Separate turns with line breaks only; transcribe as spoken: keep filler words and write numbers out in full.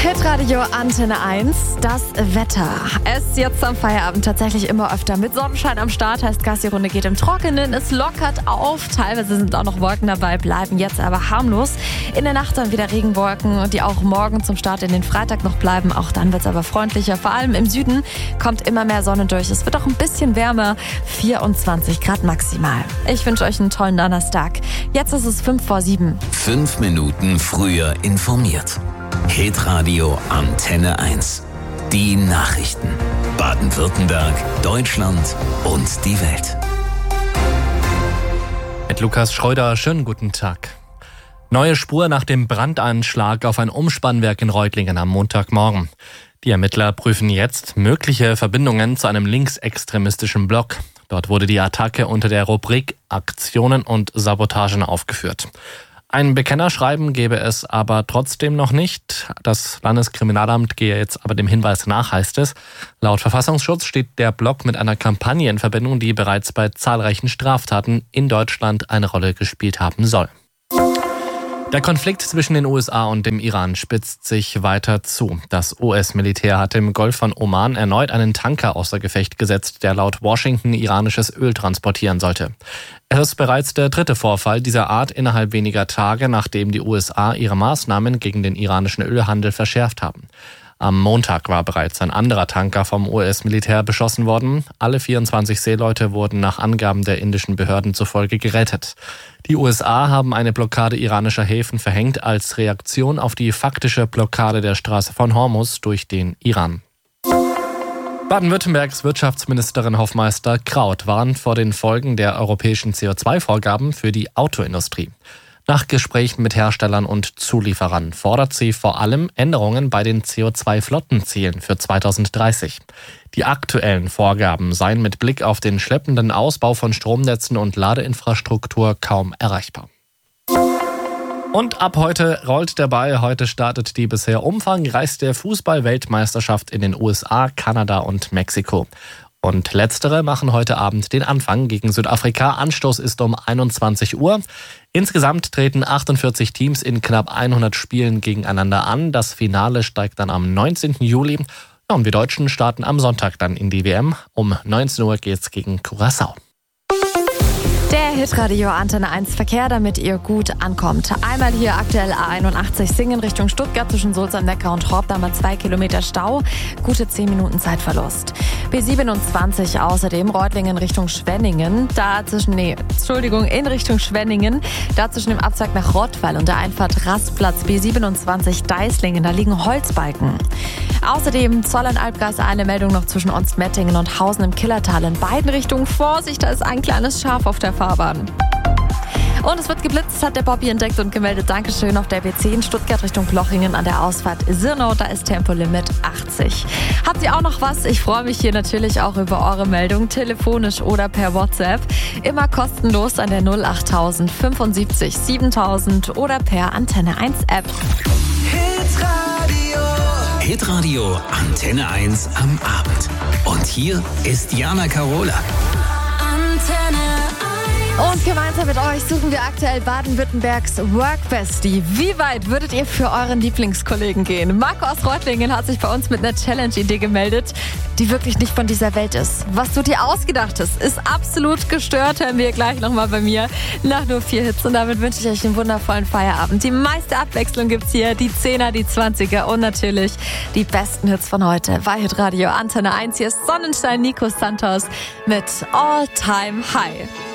Hitradio Antenne eins, das Wetter. Es ist jetzt am Feierabend tatsächlich immer öfter mit Sonnenschein am Start, heißt Gassi-Runde geht im Trockenen, es lockert auf, teilweise sind auch noch Wolken dabei, bleiben jetzt aber harmlos. In der Nacht dann wieder Regenwolken, die auch morgen zum Start in den Freitag noch bleiben, auch dann wird es aber freundlicher. Vor allem im Süden kommt immer mehr Sonne durch, es wird auch ein bisschen wärmer, vierundzwanzig Grad maximal. Ich wünsche euch einen tollen Donnerstag. Jetzt ist es fünf vor sieben.
Fünf Minuten früher informiert. Hitradio Antenne eins. Die Nachrichten. Baden-Württemberg, Deutschland und die Welt.
Mit Lukas Schreuder, schönen guten Tag. Neue Spur nach dem Brandanschlag auf ein Umspannwerk in Reutlingen am Montagmorgen. Die Ermittler prüfen jetzt mögliche Verbindungen zu einem linksextremistischen Block. Dort wurde die Attacke unter der Rubrik Aktionen und Sabotagen aufgeführt. Ein Bekennerschreiben gebe es aber trotzdem noch nicht. Das Landeskriminalamt gehe jetzt aber dem Hinweis nach, heißt es. Laut Verfassungsschutz steht der Block mit einer Kampagne in Verbindung, die bereits bei zahlreichen Straftaten in Deutschland eine Rolle gespielt haben soll. Der Konflikt zwischen den U S A und dem Iran spitzt sich weiter zu. Das U S-Militär hat im Golf von Oman erneut einen Tanker außer Gefecht gesetzt, der laut Washington iranisches Öl transportieren sollte. Es ist bereits der dritte Vorfall dieser Art innerhalb weniger Tage, nachdem die U S A ihre Maßnahmen gegen den iranischen Ölhandel verschärft haben. Am Montag war bereits ein anderer Tanker vom U S-Militär beschossen worden. Alle vierundzwanzig Seeleute wurden nach Angaben der indischen Behörden zufolge gerettet. Die U S A haben eine Blockade iranischer Häfen verhängt als Reaktion auf die faktische Blockade der Straße von Hormuz durch den Iran. Baden-Württembergs Wirtschaftsministerin Hofmeister Kraut warnt vor den Folgen der europäischen C O zwei Vorgaben für die Autoindustrie. Nach Gesprächen mit Herstellern und Zulieferern fordert sie vor allem Änderungen bei den C O zwei Flottenzielen für zweitausenddreißig. Die aktuellen Vorgaben seien mit Blick auf den schleppenden Ausbau von Stromnetzen und Ladeinfrastruktur kaum erreichbar. Und ab heute rollt der Ball. Heute startet die bisher umfangreichste Fußball-Weltmeisterschaft in den U S A, Kanada und Mexiko. Und letztere machen heute Abend den Anfang gegen Südafrika. Anstoß ist um einundzwanzig Uhr. Insgesamt treten achtundvierzig Teams in knapp hundert Spielen gegeneinander an. Das Finale steigt dann am neunzehnten Juli. Ja, und wir Deutschen starten am Sonntag dann in die W M. Um neunzehn Uhr geht's gegen Curaçao.
Der Hitradio Antenne eins Verkehr, damit ihr gut ankommt. Einmal hier aktuell A einundachtzig Singen Richtung Stuttgart zwischen Sulz am Neckar und Horb, da mal zwei Kilometer Stau, gute zehn Minuten Zeitverlust. B siebenundzwanzig außerdem Reutlingen Richtung Schwenningen, da zwischen, nee, Entschuldigung, in Richtung Schwenningen, da zwischen dem Abzweig nach Rottweil und der Einfahrt Rastplatz B siebenundzwanzig Deislingen, da liegen Holzbalken. Außerdem Zollern-Albgras eine Meldung noch zwischen Onstmettingen und Hausen im Killertal in beiden Richtungen. Vorsicht, da ist ein kleines Schaf auf der Fahrbahn. Und es wird geblitzt, hat der Bobby entdeckt und gemeldet. Dankeschön auf der B zehn Stuttgart Richtung Plochingen an der Ausfahrt Sirnau. Da ist Tempolimit achtzig. Habt ihr auch noch was? Ich freue mich hier natürlich auch über eure Meldung, telefonisch oder per WhatsApp. Immer kostenlos an der null achttausend fünfundsiebzig siebentausend oder per Antenne eins App.
Hitradio. Hitradio Antenne eins am Abend. Und hier ist Jana Karola.
Antenne Und gemeinsam mit euch suchen wir aktuell Baden-Württembergs Workbestie. Wie weit würdet ihr für euren Lieblingskollegen gehen? Marco aus Reutlingen hat sich bei uns mit einer Challenge-Idee gemeldet, die wirklich nicht von dieser Welt ist. Was du dir ausgedacht hast, ist absolut gestört. Hören wir gleich nochmal bei mir nach nur vier Hits. Und damit wünsche ich euch einen wundervollen Feierabend. Die meiste Abwechslung gibt's hier, die Zehner, die Zwanziger und natürlich die besten Hits von heute. Bei Hitradio Antenne eins, hier ist Sonnenschein Nico Santos mit All Time High.